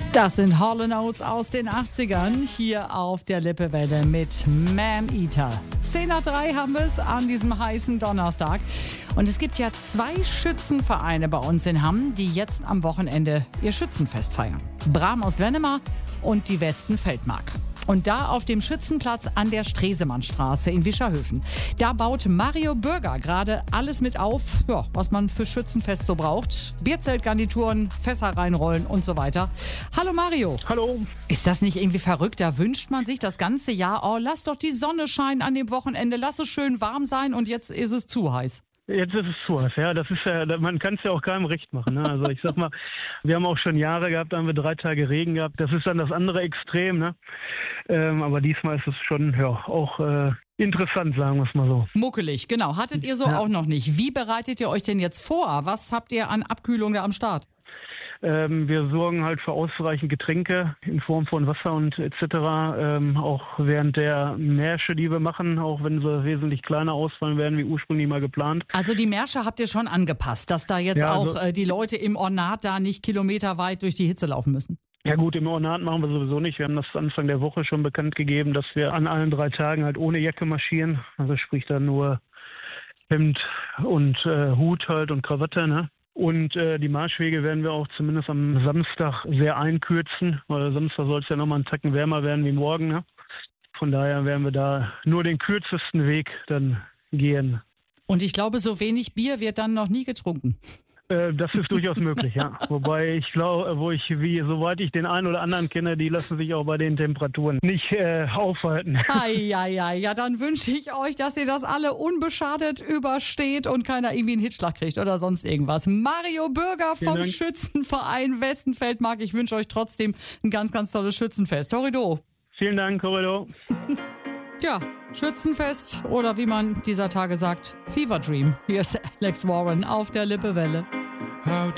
Das sind Hall & Oates aus den 80ern hier auf der Lippewelle mit Man-Eater. 2:10 haben wir es an diesem heißen Donnerstag. Und es gibt ja 2 Schützenvereine bei uns in Hamm, die jetzt am Wochenende ihr Schützenfest feiern. Bram aus Wennemar und die Westen Feldmark. Und da auf dem Schützenplatz an der Stresemannstraße in Wischerhöfen. Da baut Mario Bürger gerade alles mit auf, ja, was man für Schützenfest so braucht. Bierzeltgarnituren, Fässer reinrollen und so weiter. Hallo Mario. Hallo. Ist das nicht irgendwie verrückt? Da wünscht man sich das ganze Jahr, oh, lass doch die Sonne scheinen an dem Wochenende, lass es schön warm sein und jetzt ist es zu heiß. Jetzt ist es zu heiß, ja. Das ist ja, man kann es ja auch keinem recht machen. Ne? Also ich sag mal, wir haben auch schon Jahre gehabt, da haben wir 3 Tage Regen gehabt. Das ist dann das andere Extrem, ne? Aber diesmal ist es schon, ja, auch interessant, sagen wir es mal so. Muckelig, genau. Hattet ihr so auch noch nicht. Wie bereitet ihr euch denn jetzt vor? Was habt ihr an Abkühlung da am Start? Wir sorgen halt für ausreichend Getränke in Form von Wasser und etc. Auch während der Märsche, die wir machen, auch wenn sie wesentlich kleiner ausfallen werden, wie ursprünglich mal geplant. Also die Märsche habt ihr schon angepasst, dass da jetzt die Leute im Ornat da nicht kilometerweit durch die Hitze laufen müssen? Ja gut, im Ornat machen wir sowieso nicht. Wir haben das Anfang der Woche schon bekannt gegeben, dass wir an allen 3 Tagen halt ohne Jacke marschieren. Also sprich dann nur Hemd und Hut halt und Krawatte, ne? Und die Marschwege werden wir auch zumindest am Samstag sehr einkürzen, weil Samstag soll es ja nochmal einen Tacken wärmer werden wie morgen. Ne? Von daher werden wir da nur den kürzesten Weg dann gehen. Und ich glaube, so wenig Bier wird dann noch nie getrunken. Das ist durchaus möglich, ja. Wobei ich glaube, soweit ich den einen oder anderen kenne, die lassen sich auch bei den Temperaturen nicht aufhalten. Ja, dann wünsche ich euch, dass ihr das alle unbeschadet übersteht und keiner irgendwie einen Hitzschlag kriegt oder sonst irgendwas. Mario Bürger vom Schützenverein Westen Feldmark. Ich wünsche euch trotzdem ein ganz, ganz tolles Schützenfest. Horrido. Vielen Dank, Horrido. Ja, Schützenfest oder wie man dieser Tage sagt, Fever Dream. Hier ist Alex Warren auf der Lippewelle. How